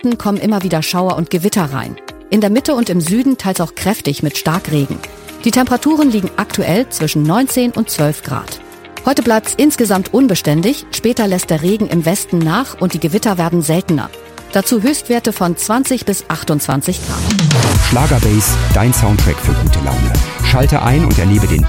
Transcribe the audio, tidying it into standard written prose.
Norden kommen immer wieder Schauer und Gewitter rein. In der Mitte und im Süden teils auch kräftig mit Starkregen. Die Temperaturen liegen aktuell zwischen 19 und 12 Grad. Heute bleibt es insgesamt unbeständig, später lässt der Regen im Westen nach und die Gewitter werden seltener. Dazu Höchstwerte von 20 bis 28 Grad. Schlagerbase, dein Soundtrack für gute Laune. Schalte ein und erlebe den